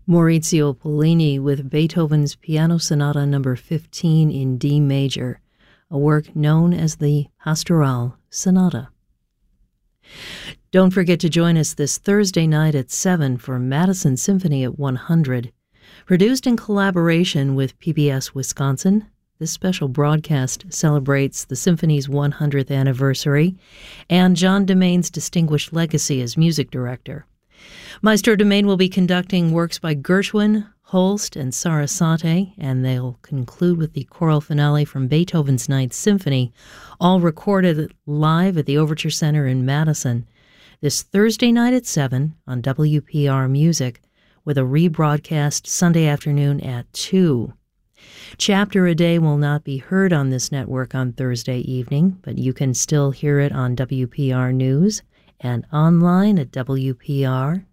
Maurizio Pollini with Beethoven's Piano Sonata No. 15 in D major, a work known as the Pastoral Sonata. Don't forget to join us this Thursday night at 7 for Madison Symphony at 100. Produced in collaboration with PBS Wisconsin, this special broadcast celebrates the Symphony's 100th anniversary and John Demain's distinguished legacy as music director. Maestro Demain will be conducting works by Gershwin, Holst, and Sarasate, and they'll conclude with the choral finale from Beethoven's Ninth Symphony, all recorded live at the Overture Center in Madison this Thursday night at 7 on WPR Music, with a rebroadcast Sunday afternoon at 2. Chapter a Day will not be heard on this network on Thursday evening, but you can still hear it on WPR News and online at WPR.org.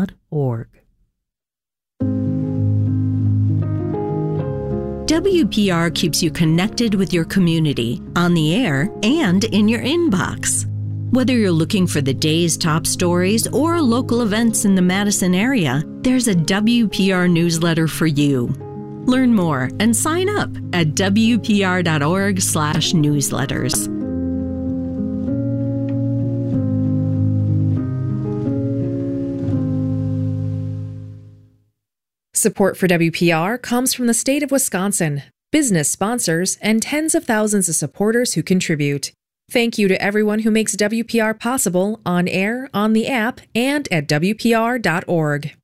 WPR keeps you connected with your community, on the air, and in your inbox. Whether you're looking for the day's top stories or local events in the Madison area, there's a WPR newsletter for you. Learn more and sign up at WPR.org/newsletters. Support for WPR comes from the state of Wisconsin, business sponsors, and tens of thousands of supporters who contribute. Thank you to everyone who makes WPR possible on air, on the app, and at WPR.org.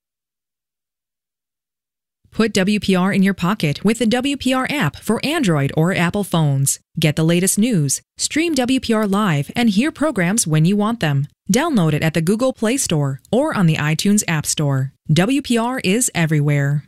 Put WPR in your pocket with the WPR app for Android or Apple phones. Get the latest news, stream WPR live, and hear programs when you want them. Download it at the Google Play Store or on the iTunes App Store. WPR is everywhere.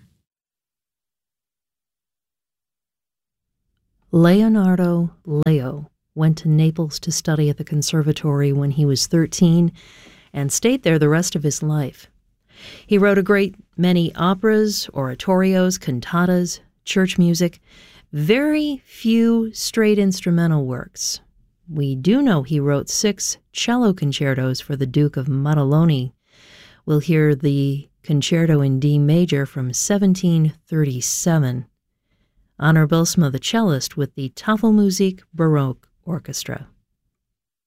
Leonardo Leo went to Naples to study at the conservatory when he was 13 and stayed there the rest of his life. He wrote a great many operas, oratorios, cantatas, church music, very few straight instrumental works. We do know he wrote 6 cello concertos for the Duke of Maddaloni. We'll hear the Concerto in D major from 1737. Honor Bylsma, the cellist, with the Tafelmusik Baroque Orchestra.